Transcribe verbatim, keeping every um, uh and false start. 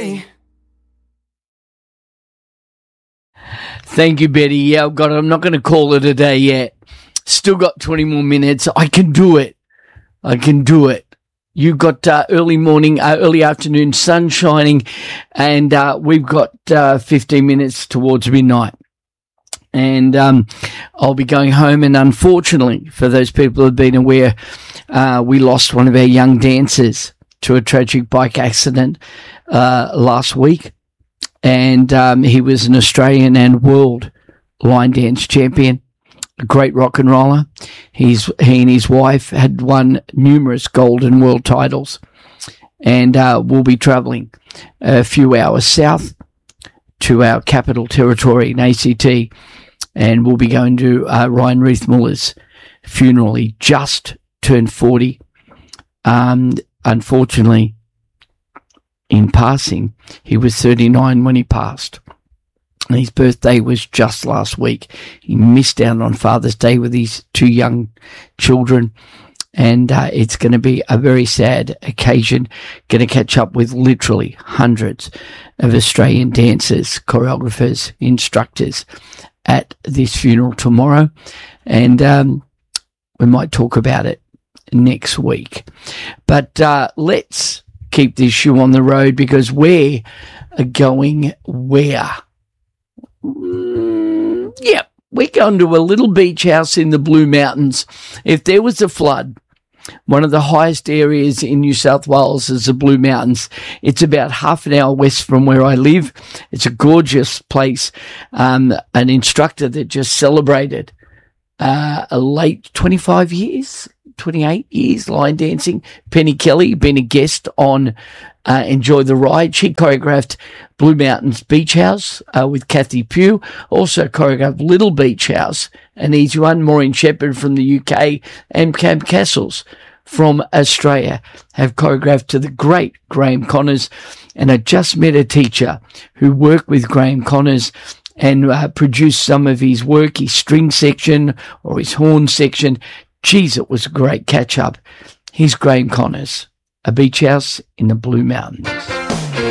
day. Thank you, Betty. Yeah, I've got it. I'm not going to call it a day yet. Still got twenty more minutes. I can do it. I can do it. You got uh, early morning, uh, early afternoon sun shining, and uh, we've got uh, fifteen minutes towards midnight. And um, I'll be going home. And unfortunately, for those people who have been aware, uh, we lost one of our young dancers to a tragic bike accident uh, last week. And um, he was an Australian and world line dance champion, a great rock and roller. He's, he and his wife had won numerous gold and world titles, and uh, we'll be travelling a few hours south to our capital territory in A C T, and we'll be going to uh, Ryan Reithmuller's funeral. He just turned forty. Um, unfortunately, in passing, he was thirty-nine when he passed. And his birthday was just last week. He missed out on Father's Day with his two young children. And uh, it's going to be a very sad occasion. Going to catch up with literally hundreds of Australian dancers, choreographers, instructors at this funeral tomorrow. And um, we might talk about it next week. But uh, let's keep this shoe on the road, because we're going where? Mm, yeah, we're going to a little beach house in the Blue Mountains. If there was a flood, one of the highest areas in New South Wales is the Blue Mountains. It's about half an hour west from where I live. It's a gorgeous place. Um, an instructor that just celebrated uh, a late twenty-five years, twenty-eight years line dancing. Penny Kelly, been a guest on uh, Enjoy the Ride. She choreographed Blue Mountains Beach House uh, with Kathy Pugh. Also choreographed Little Beach House, an easy one. Maureen Shepherd from the U K and Cam Castles from Australia have choreographed to the great Graham Connors. And I just met a teacher who worked with Graham Connors and uh, produced some of his work, his string section or his horn section. Geez, it was a great catch-up. Here's Graham Connors, a beach house in the Blue Mountains.